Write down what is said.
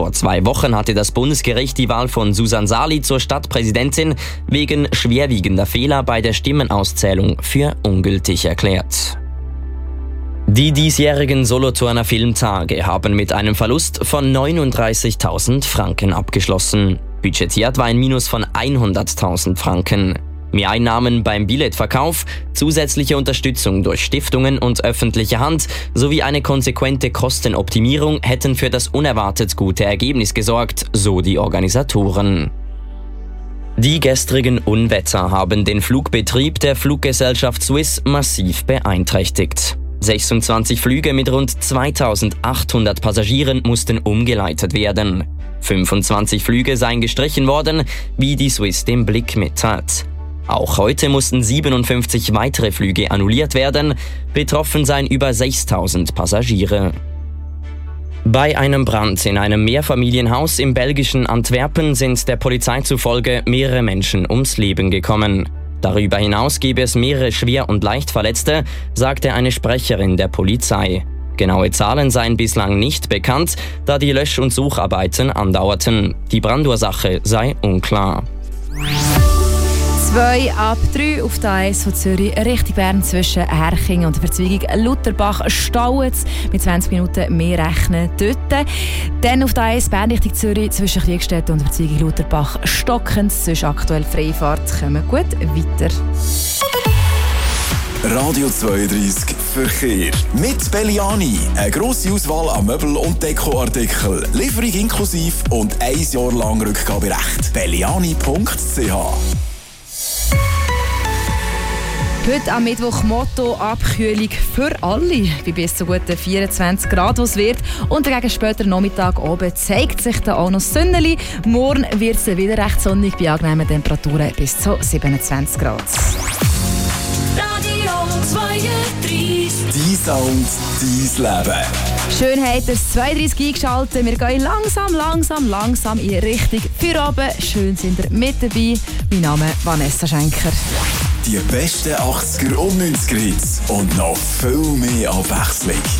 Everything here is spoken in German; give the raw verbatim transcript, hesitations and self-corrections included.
Vor zwei Wochen hatte das Bundesgericht die Wahl von Susan Sali zur Stadtpräsidentin wegen schwerwiegender Fehler bei der Stimmenauszählung für ungültig erklärt. Die diesjährigen Solothurner Filmtage haben mit einem Verlust von neununddreißigtausend Franken abgeschlossen. Budgetiert war ein Minus von hunderttausend Franken. Mehr Einnahmen beim Billetverkauf, zusätzliche Unterstützung durch Stiftungen und öffentliche Hand sowie eine konsequente Kostenoptimierung hätten für das unerwartet gute Ergebnis gesorgt, so die Organisatoren. Die gestrigen Unwetter haben den Flugbetrieb der Fluggesellschaft Swiss massiv beeinträchtigt. sechsundzwanzig Flüge mit rund zweitausendachthundert Passagieren mussten umgeleitet werden. fünfundzwanzig Flüge seien gestrichen worden, wie die Swiss dem Blick mitteilt. Auch heute mussten siebenundfünfzig weitere Flüge annulliert werden, betroffen seien über sechstausend Passagiere. Bei einem Brand in einem Mehrfamilienhaus im belgischen Antwerpen sind der Polizei zufolge mehrere Menschen ums Leben gekommen. Darüber hinaus gebe es mehrere Schwer- und Leichtverletzte, sagte eine Sprecherin der Polizei. Genaue Zahlen seien bislang nicht bekannt, da die Lösch- und Sucharbeiten andauerten. Die Brandursache sei unklar. zwei ab drei auf der A eins von Zürich Richtung Bern zwischen Herching und der Verzweigung Lutherbach staut es mit zwanzig Minuten mehr rechnen dort. Dann auf der A eins Bern Richtung Zürich zwischen Kriegstetten und der Verzweigung Lutherbach stocken es, zwischen aktuell Freifahrt kommen gut weiter. Radio zweiunddreißig Verkehr. Mit Belliani. Eine grosse Auswahl an Möbel- und Dekoartikeln. Lieferung inklusive und ein Jahr lang Rückgaberecht. belliani punkt c h. Heute am Mittwoch Motto Abkühlung für alle. Bei bis zu guten vierundzwanzig Grad, wo es wird. Und gegen später Nachmittag oben zeigt sich dann auch noch das Sonnenli. Morgen wird es wieder recht sonnig bei angenehmen Temperaturen bis zu siebenundzwanzig Grad. Radio zweiunddreißig. Dein Sound, dein Leben. Schön habt ihr das zweiunddreißig eingeschaltet. Wir gehen langsam, langsam, langsam in Richtung für oben. Schön sind ihr mit dabei. Mein Name ist Vanessa Schenker. Die besten achtziger und neunziger Hits und noch viel mehr Abwechslung.